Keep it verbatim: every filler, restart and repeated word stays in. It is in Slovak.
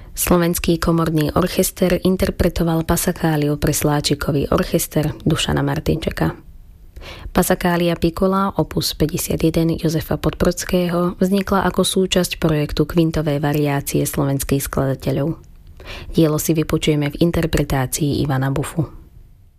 Slovenský komorný orchester interpretoval Pasakáliu pre Sláčikový orchester Dušana Martinčeka. Pasakália Piccola opus päťdesiatjeden Jozefa Podbrodského vznikla ako súčasť projektu Kvintovej variácie slovenských skladateľov. Dielo si vypočujeme v interpretácii Ivana Bufu.